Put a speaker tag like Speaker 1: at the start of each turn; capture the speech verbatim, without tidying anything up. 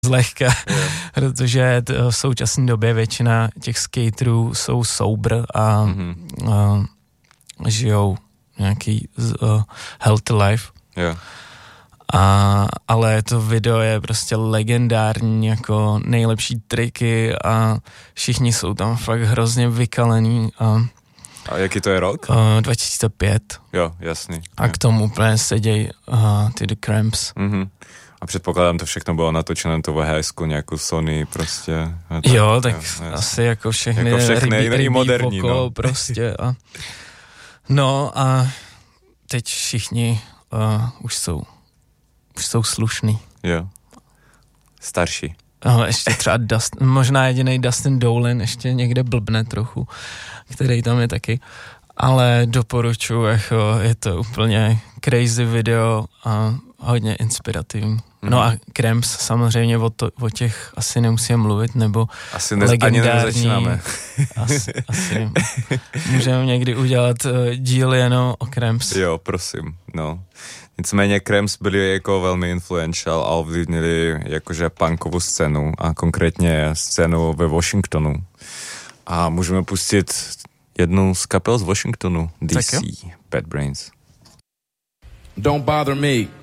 Speaker 1: zlehka, yeah. protože v současné době většina těch skaterů jsou sober a mm-hmm. uh, žijou nějaký uh, healthy life.
Speaker 2: Yeah.
Speaker 1: A, ale to video je prostě legendární, jako nejlepší triky a všichni jsou tam fakt hrozně vykalení. A,
Speaker 2: a jaký to je rok?
Speaker 1: Uh, dva tisíce pět.
Speaker 2: Jo, jasný.
Speaker 1: A k tomu úplně seděj uh, ty The Cramps.
Speaker 2: Mm-hmm. A předpokládám, to všechno bylo natočené na to V H S ku, nějakou Sony prostě. Tak,
Speaker 1: jo, tak
Speaker 2: jo,
Speaker 1: asi jako všechny,
Speaker 2: jako všechny
Speaker 1: rybí, rybí
Speaker 2: moderní,
Speaker 1: voko,
Speaker 2: no.
Speaker 1: prostě. A, no a teď všichni uh, už jsou už jsou slušný.
Speaker 2: Jo. Starší.
Speaker 1: No, ještě třeba Dustin, možná jedinej Dustin Dolan ještě někde blbne trochu, který tam je taky. Ale doporučuji, jako je to úplně crazy video a hodně inspirativní. Mm. No a Cramps samozřejmě o, to, o těch asi nemusíme mluvit, nebo
Speaker 2: asi ne, ani nezačínáme.
Speaker 1: asi, asi můžeme někdy udělat uh, díl jenom o Cramps.
Speaker 2: Jo, prosím, no. Nicméně Cramps byli jako velmi influential a ovlivnili jakože punkovou scénu a konkrétně scénu ve Washingtonu. A můžeme pustit jednu z kapel z Washingtonu, D C, Bad Brains.
Speaker 3: Don't bother me.